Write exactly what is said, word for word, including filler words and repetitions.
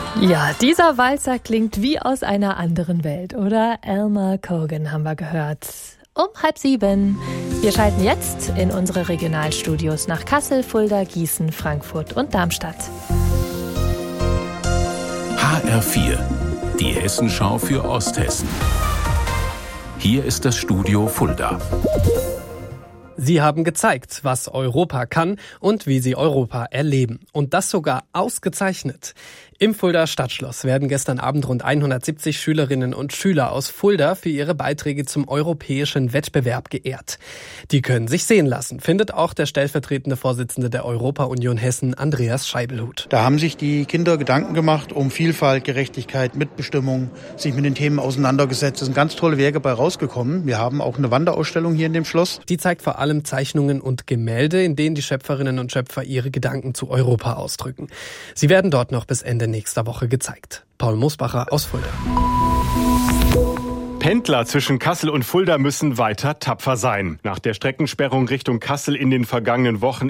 Ja, dieser Walzer klingt wie aus einer anderen Welt, oder? Elmer Cogan haben wir gehört. Um halb sieben. Wir schalten jetzt in unsere Regionalstudios nach Kassel, Fulda, Gießen, Frankfurt und Darmstadt. H R vier, die Hessenschau für Osthessen. Hier ist das Studio Fulda. Sie haben gezeigt, was Europa kann und wie Sie Europa erleben. Und das sogar ausgezeichnet. Im Fulda Stadtschloss werden gestern Abend rund hundertsiebzig Schülerinnen und Schüler aus Fulda für ihre Beiträge zum europäischen Wettbewerb geehrt. Die können sich sehen lassen, findet auch der stellvertretende Vorsitzende der Europa-Union Hessen, Andreas Scheibelhut. Da haben sich die Kinder Gedanken gemacht um Vielfalt, Gerechtigkeit, Mitbestimmung, sich mit den Themen auseinandergesetzt. Es sind ganz tolle Werke bei rausgekommen. Wir haben auch eine Wanderausstellung hier in dem Schloss. Die zeigt vor allem Zeichnungen und Gemälde, in denen die Schöpferinnen und Schöpfer ihre Gedanken zu Europa ausdrücken. Sie werden dort noch bis Ende nächster Woche gezeigt. Paul Mosbacher aus Fulda. Pendler zwischen Kassel und Fulda müssen weiter tapfer sein. Nach der Streckensperrung Richtung Kassel in den vergangenen Wochen